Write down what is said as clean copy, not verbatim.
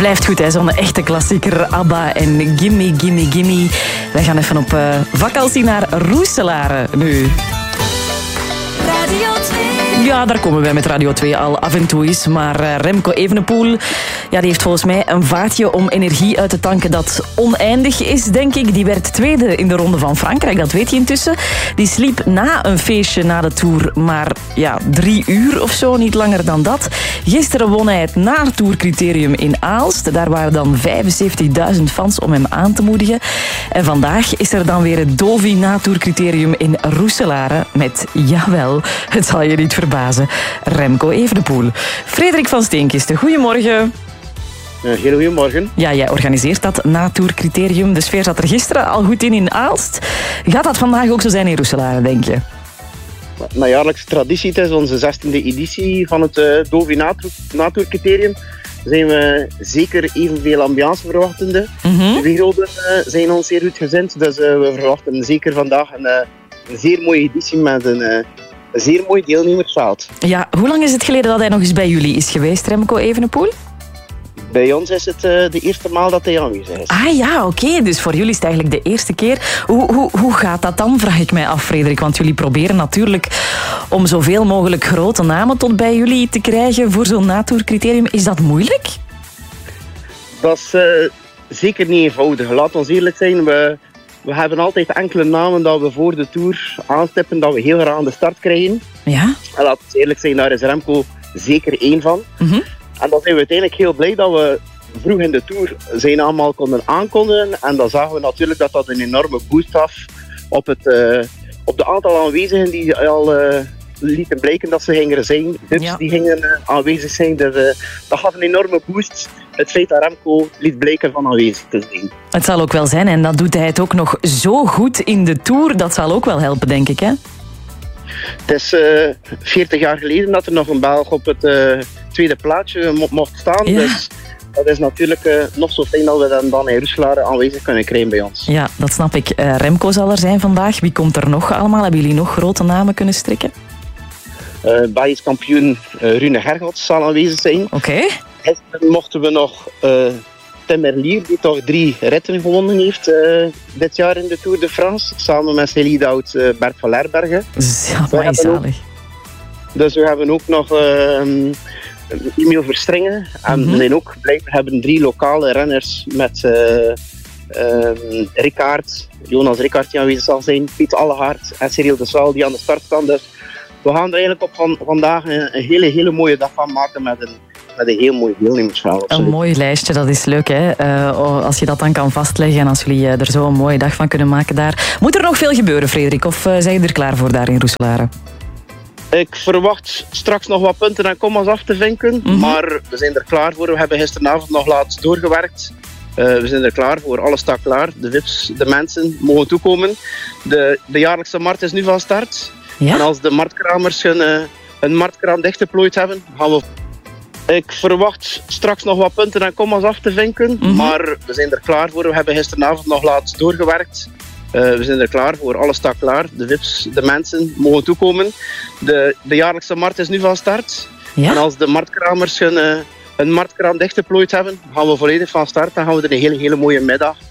Blijft goed, hè? Zo'n echte klassieker. ABBA en Gimme, Gimme, Gimme. Wij gaan even op vakantie naar Roeselare nu. Radio 2. Ja, daar komen wij met Radio 2 al af en toe eens. Maar Remco Evenepoel, ja, die heeft volgens mij een vaatje om energie uit te tanken dat oneindig is, denk ik. Die werd tweede in de Ronde van Frankrijk, dat weet je intussen. Die sliep na een feestje na de Tour maar 3 uur of zo, niet langer dan dat. Gisteren won hij het na-tourcriterium in Aalst. Daar waren dan 75.000 fans om hem aan te moedigen. En vandaag is er dan weer het Dovi na-tourcriterium in Roeselare met, jawel, het zal je niet verbazen, Remco Evenepoel. Frederik van Steenkisten, goedemorgen. Heel goedemorgen. Ja, jij organiseert dat na-tourcriterium. De sfeer zat er gisteren al goed in Aalst. Gaat dat vandaag ook zo zijn in Roeselare, denk je? Mijn jaarlijkse traditie, het is onze 16e editie van het Dovi na-tourcriterium. Zijn we zeker evenveel ambiance verwachtende. De werelden zijn ons zeer goed gezind, dus we verwachten zeker vandaag een zeer mooie editie met een zeer mooi deelnemersveld. Ja, hoe lang is het geleden dat hij nog eens bij jullie is geweest, Remco Evenepoel? Bij ons is het de eerste maal dat hij aanwezig is. Ah ja, oké. Dus voor jullie is het eigenlijk de eerste keer. Hoe gaat dat dan, vraag ik mij af, Frederik? Want jullie proberen natuurlijk om zoveel mogelijk grote namen tot bij jullie te krijgen voor zo'n natourcriterium. Is dat moeilijk? Dat is zeker niet eenvoudig. Laat ons eerlijk zijn, we hebben altijd enkele namen dat we voor de Tour aanstippen, dat we heel graag aan de start krijgen. Ja? En laat ons eerlijk zijn, daar is Remco zeker één van. En dan zijn we uiteindelijk heel blij dat we vroeg in de Tour zijn allemaal konden aankondigen. En dan zagen we natuurlijk dat dat een enorme boost gaf op de aantal aanwezigen die al lieten blijken dat ze gingen zijn. Hubs die gingen aanwezig zijn. Dus dat gaf een enorme boost. Het feit dat Remco liet blijken van aanwezig te zijn. Het zal ook wel zijn. En dan doet hij het ook nog zo goed in de Tour. Dat zal ook wel helpen, denk ik, hè? Het is 40 jaar geleden dat er nog een Belg op het tweede plaatsje mocht staan. Ja. Dus dat is natuurlijk nog zo fijn dat we dan in Roeselare aanwezig kunnen krijgen bij ons. Ja, dat snap ik. Remco zal er zijn vandaag. Wie komt er nog allemaal? Hebben jullie nog grote namen kunnen strikken? Belgisch kampioen Rune Hergots zal aanwezig zijn. Oké. Gisteren mochten we nog Tim Merlier, die toch 3 ritten gewonnen heeft dit jaar in de Tour de France. Samen met zijn lead-out Bert van Lerbergen. Ja, maar zalig. Dus we hebben ook nog Emiel Verstringen. En we zijn ook blij, we hebben 3 lokale renners met Jonas Rickaert die aanwezig zal zijn, Piet Allegaard en Cyril de Saal die aan de start staan. Dus we gaan er eigenlijk op vandaag een hele mooie dag van maken met een heel mooi deelnemersveld. Een mooi lijstje, dat is leuk, hè? Als je dat dan kan vastleggen en als jullie er zo een mooie dag van kunnen maken daar. Moet er nog veel gebeuren, Frederik? Of zijn je er klaar voor daar in Roeselare? Ik verwacht straks nog wat punten en commas af te vinken, maar we zijn er klaar voor. We hebben gisteravond nog laat doorgewerkt. We zijn er klaar voor, alles staat klaar. De VIP's, de mensen mogen toekomen. De jaarlijkse markt is nu van start. Ja? En als de marktkramers hun marktkraam dichtgeplooid hebben, gaan we... Ik verwacht straks nog wat punten en commas af te vinken, maar we zijn er klaar voor. We hebben gisteravond nog laat doorgewerkt. We zijn er klaar voor, alles staat klaar. De VIP's, de mensen mogen toekomen. De jaarlijkse markt is nu van start. Ja? En als de marktkramers hun marktkraam dichtgeplooid hebben, gaan we volledig van start. Dan gaan we er een hele mooie middag